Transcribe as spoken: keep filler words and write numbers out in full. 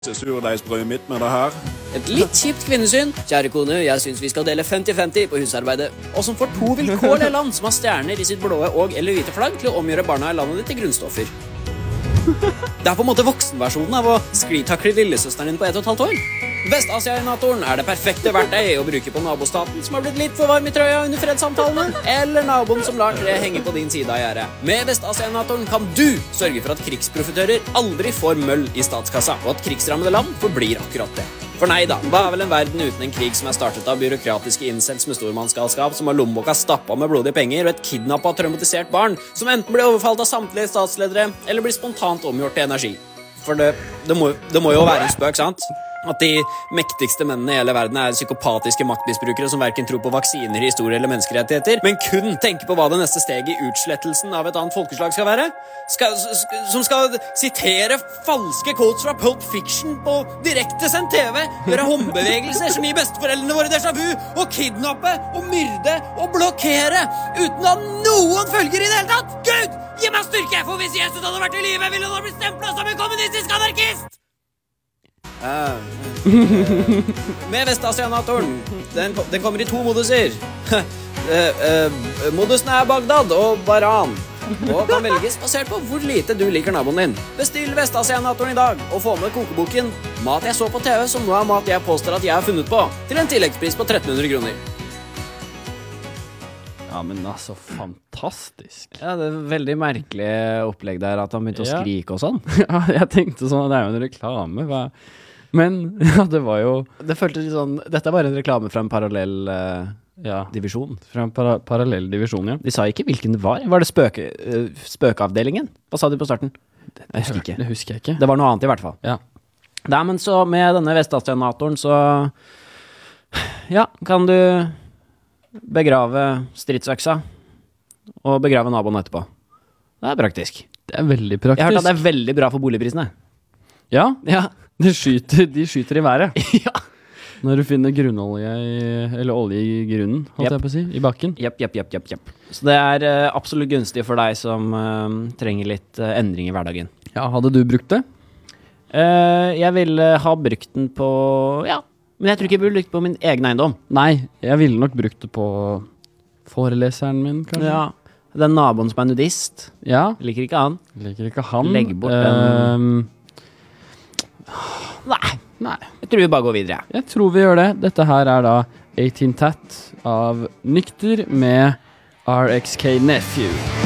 Surdeigsbrød mitt med det her. Et litt kjipt kvinnesyn. Kjære kone, jeg synes vi skal dele femti femti på husarbeidet. Og som får to vilkårlige land som har stjerner i sitt blåe og eller hvite flagg til å omgjøre barna i landet ditt til grunnstoffer. Det er på en måte voksenversjonen av å sklitakle lillesøsteren din på ett og et halvt år. Vest-Asia-inatoren er det perfekte verktøy å bruke på nabostaten som har blitt litt for varm i trøya under fredssamtalene, eller naboen som lar tre henge på din side av gjerdet. Med Vest-Asia-inatoren kan du sørge for at krigsprofitører aldri får møll i statskassa, og at krigsrammede land forblir akkurat det. For nei da, hva er vel en verden uten en krig som er startet av byråkratiske incels med stormannsgalskap, som har lommeboka stappa med blodige penger, og et kidnappet og traumatisert barn, som enten blir overfalt av samtlige statsledere, eller blir spontant omgjort til energi. For det, det, må, det må jo være en spøk, sant? At de mektigste mennene i hele verden er psykopatiske maktmisbrukere som hverken tror på vaksiner, historie eller menneskerettigheter, men kun tenker på hva det neste steget i utslettelsen av et annet folkeslag skal være. Skal, som skal sitere falske quotes fra Pulp Fiction på direktesendt T V, gjøre håndbevegelser som gir besteforeldrene våre déjà vu, og kidnappe og myrde og blokkere uten å ha noen følger i det hele tatt. Gud, gi meg styrke, for hvis Jesus hadde vært i live, ville han ha blitt stemplet som en kommunistisk anarkist. Uh, med Vest-Asia-inatoren den, den kommer i to moduser. uh, uh, Modusene er Bagdad og Baran, og kan velges basert på hvor lite du liker naboen din. Bestill Vest-Asia-inatoren i dag og få med kokeboken Mat jeg så på T V som nå er mat jeg påstår at jeg har funnet på, til en tilleggspris på tretten hundre kroner. Ja, men altså, fantastisk. Ja, det er veldig merkelig opplegg der, at han begynte Ja. å skrike og sånn. Ja, jeg tenkte sånn, det er jo en reklame, hva? Men, ja, det var jo... Det føltes litt sånn, dette er bare en reklame fra en parallell uh, Ja, divisjon. fra en para parallell divisjon, ja. De sa ikke hvilken det var. Var det spøke, uh, spøkeavdelingen? Hva sa de på starten? Jeg husker ikke. Det husker jeg ikke. Det var noe annet i hvert fall. Ja. Nei, men så med denne Vest-Asia-inatoren så... Ja, kan du begrave stridsøksa og begrave naboen etterpå. Det er praktisk. Det er veldig praktisk. Jeg har hørt at det er veldig bra for boligprisene. Ja, Ja. de skyter, de skyter i været. Ja. Når du finner grunnolje i, eller olje i grunnen, holdt Yep. jeg på å si, i bakken. Jepp, jepp, jepp, jepp, jepp. Så det er uh, absolutt gunstig for deg som uh, trenger litt uh, endring i hverdagen. Ja, hadde du brukt det? Uh, jeg ville ha brukt den på, ja, men jeg tror ikke jeg burde brukt på min egen eiendom. Nei, jeg ville nok brukt det på foreleseren min, kanskje. Ja, den naboen som er nudist, Ja, liker ikke han. liker ikke han. Legg bort den. Ehm, Nei, Nei, jeg tror vi bare går videre. jeg tror vi gjør det. Dette her er da eighteen Tat av Nykter med R X K Nephew.